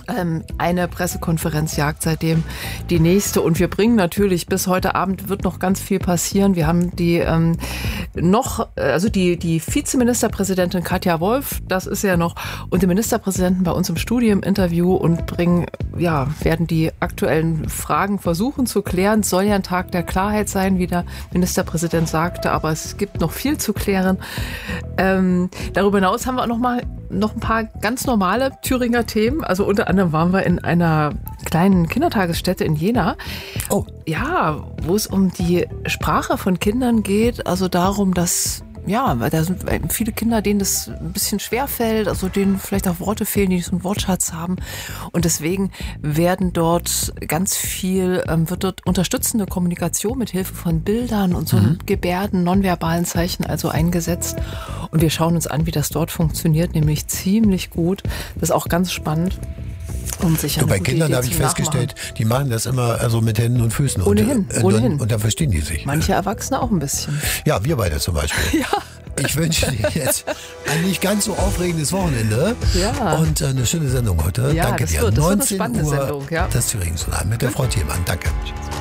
Eine Pressekonferenz jagt seitdem die nächste und wir bringen natürlich bis heute Abend wird noch ganz viel passieren. Wir haben die Vizeministerpräsidentin Katja Wolf, das ist ja noch, und den Ministerpräsidenten bei uns im Studio im Interview und werden die aktuellen Fragen versuchen zu klären. Es soll ja ein Tag der Klarheit sein, wie der Ministerpräsident sagte, aber es gibt noch viel zu klären. Darüber hinaus haben wir auch noch ein paar ganz normale Thüringer Themen. Also unter anderem waren wir in einer kleinen Kindertagesstätte in Jena. Oh. Ja, wo es um die Sprache von Kindern geht. Also darum, dass weil da sind viele Kinder, denen das ein bisschen schwerfällt, also denen vielleicht auch Worte fehlen, die nicht so einen Wortschatz haben. Und deswegen wird dort unterstützende Kommunikation mit Hilfe von Bildern und so Gebärden, nonverbalen Zeichen also eingesetzt. Und wir schauen uns an, wie das dort funktioniert, nämlich ziemlich gut. Das ist auch ganz spannend. Bei Kindern habe ich festgestellt, die machen das immer also mit Händen und Füßen. Ohnehin. Und dann verstehen die sich. Manche Erwachsene auch ein bisschen. Ja, wir beide zum Beispiel. Ja. Ich wünsche dir jetzt ein nicht ganz so aufregendes Wochenende und eine schöne Sendung heute. Ja, Danke dir. Das wird eine 19 spannende Uhr, Sendung. Ja. Das Thüringen-Journal mit der Frau Thielmann. Danke. Tschüss.